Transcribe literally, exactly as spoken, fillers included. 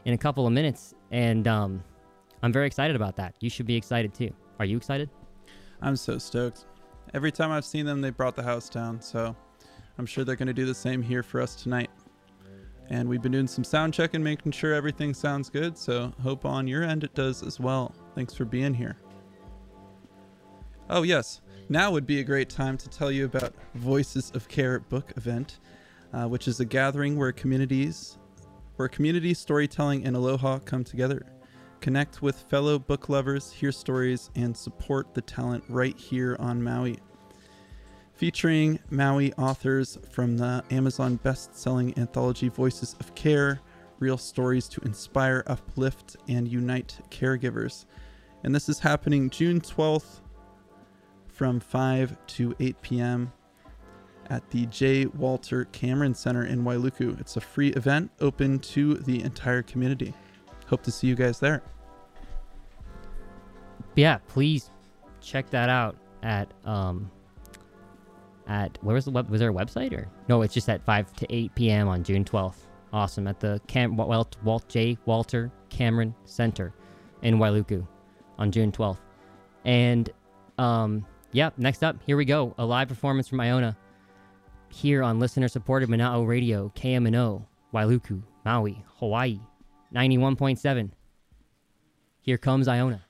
in a couple of minutes, and um, I'm very excited about that. You should be excited too. Are you excited? I'm so stoked. Every time I've seen them, they brought the house down, so I'm sure they're going to do the same here for us tonight. And we've been doing some sound checking, making sure everything sounds good, so hope on your end it does as well. Thanks for being here. Oh yes, now would be a great time to tell you about Voices of Care book event, uh, which is a gathering where communities, where community storytelling and aloha come together. Connect with fellow book lovers, hear stories, and support the talent right here on Maui. Featuring Maui authors from the Amazon best-selling anthology Voices of Care, real stories to inspire, uplift, and unite caregivers. And this is happening June twelfth from five to eight p.m. at the J. Walter Cameron Center in Wailuku. It's a free event open to the entire community. Hope to see you guys there. Yeah, please check that out at um at where was the web was there a website or no? It's just at five to eight p.m. on June twelfth. Awesome, at the Cam Walt, Walt J. Walter Cameron Center in Wailuku on June twelfth. And um yeah, next up, here we go, a live performance from Iona here on listener supported Mana'o Radio, K M N O, Wailuku, Maui, Hawaii, ninety-one point seven. Here comes Iona.